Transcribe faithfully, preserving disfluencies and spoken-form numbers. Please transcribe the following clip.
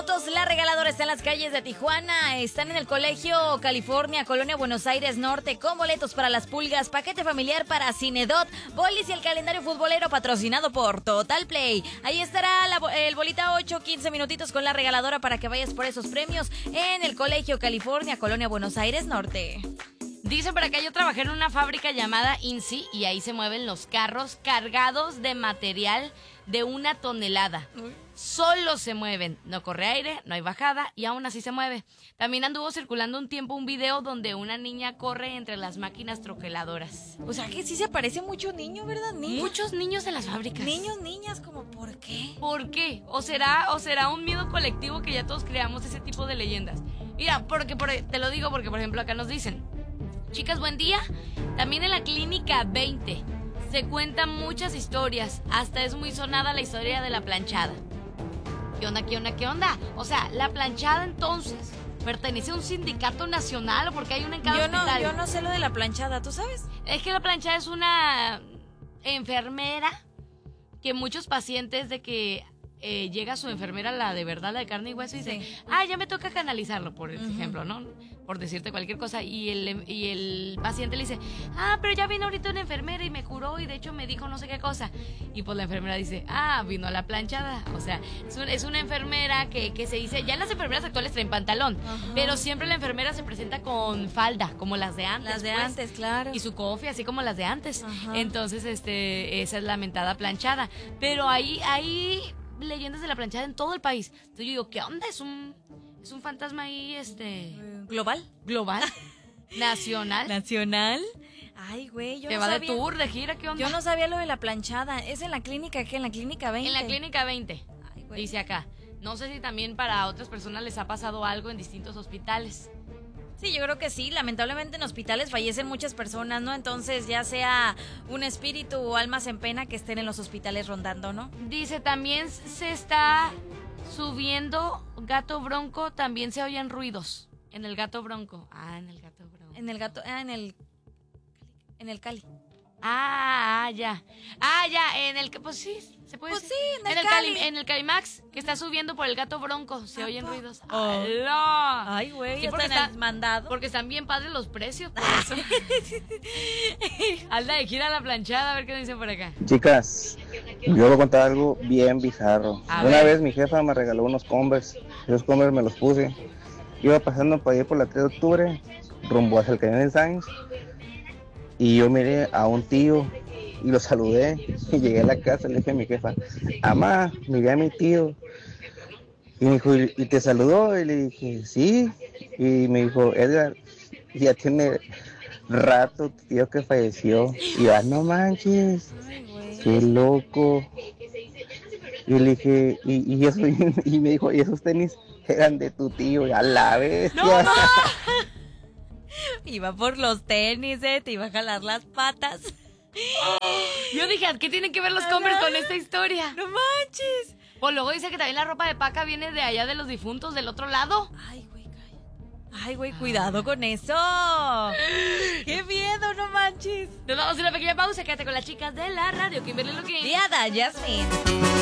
minutos. La regaladora está en las calles de Tijuana. Están en el Colegio California, Colonia Buenos Aires Norte, con boletos para las pulgas, paquete familiar para Cinedot, bolis y el calendario futbolero patrocinado por Total Play. Ahí estará la, el bolita ocho, quince minutitos con la regaladora para que vayas por esos premios en el Colegio California, Colonia Buenos Aires Norte. Dice por acá, yo trabajé en una fábrica llamada INSI y ahí se mueven los carros cargados de material de una tonelada. Uy. Solo se mueven, no corre aire, no hay bajada y aún así se mueve. También anduvo circulando un tiempo un video donde una niña corre entre las máquinas troqueladoras. O sea que sí se aparece mucho niño, ¿verdad? ¿Niño? Muchos niños en las fábricas. Niños, niñas, como ¿por qué? ¿Por qué? ¿O será, o será un miedo colectivo que ya todos creamos ese tipo de leyendas? Mira, porque por, te lo digo porque por ejemplo acá nos dicen: chicas, buen día. También en la clínica veinte se cuentan muchas historias. Hasta es muy sonada la historia de la planchada. ¿Qué onda, qué onda, qué onda? O sea, la planchada entonces pertenece a un sindicato nacional o porque hay una en cada yo hospital. No, yo no sé lo de la planchada, ¿tú sabes? Es que la planchada es una enfermera que muchos pacientes de que eh, llega su enfermera, la de verdad, la de carne y hueso, y dice, sí. ah, ya me toca canalizarlo, por uh-huh. ejemplo, ¿no? Por decirte cualquier cosa, y el, y el paciente le dice, ah, pero ya vino ahorita una enfermera y me curó y de hecho me dijo no sé qué cosa. Y pues la enfermera dice, ah, vino a la planchada. O sea, es, un, es una enfermera que, que se dice, ya las enfermeras actuales traen pantalón, uh-huh. pero siempre la enfermera se presenta con falda, como las de antes. Las de pues, antes, claro. Y su cofia, así como las de antes. Uh-huh. Entonces, este, esa es la mentada planchada. Pero ahí, ahí... leyendas de la planchada en todo el país. Entonces yo digo, ¿qué onda? Es un es un fantasma ahí, este... ¿Global? ¿Global? ¿Nacional? ¿Nacional? Ay, güey, yo ¿Te no va sabía. de tour, de gira? ¿Qué onda? Yo no sabía lo de la planchada. ¿Es en la clínica qué? ¿En la clínica veinte? En la clínica veinte. Ay, güey. Dice acá. No sé si también para otras personas les ha pasado algo en distintos hospitales. Sí, yo creo que sí. Lamentablemente en hospitales fallecen muchas personas, ¿no? Entonces ya sea un espíritu o almas en pena que estén en los hospitales rondando, ¿no? Dice, también se está subiendo Gato Bronco, también se oyen ruidos. En el Gato Bronco. Ah, en el Gato Bronco. En el Gato, ah, en el... En el Cali. Ah, ah, ya. Ah, ya, en el... Pues sí, se puede Pues decir. sí, en el, en el Cali. Cali. En el Calimax, que está subiendo por el Gato Bronco. Se oyen ruidos. Oh. ¡Alá! Ay, güey, sí, ya porque están está, mandado. Porque están bien padres los precios, por eso. Anda de gira a la planchada, a ver qué dicen por acá. Chicas, yo voy a contar algo bien bizarro. A Una ver. vez mi jefa me regaló unos Converse. Esos Converse me los puse. Iba pasando por ahí por la tres de octubre, rumbo hacia el Cañón de Sainz. Y yo miré a un tío y lo saludé. Y llegué a la casa y le dije a mi jefa, mamá, miré a mi tío. Y me dijo, ¿y te saludó? Y le dije, sí. Y me dijo, Edgar, ya tiene rato tu tío que falleció. Y yo, ah, no manches, qué loco. Y le dije, y, y, eso, y me dijo, y esos tenis eran de tu tío, a la bestia. ¡No, no! Iba por los tenis, eh, te iba a jalar las patas. Yo dije, ¿qué tienen que ver los Converse con esta historia? ¡No manches! Pues luego dice que también la ropa de paca viene de allá de los difuntos, del otro lado. Ay, güey, Ay, güey, cuidado con eso. ¡Qué miedo, no manches! Nos vamos a una pequeña pausa, quédate con las chicas de la radio. Kimberly Luquín. Diada, Yasmin.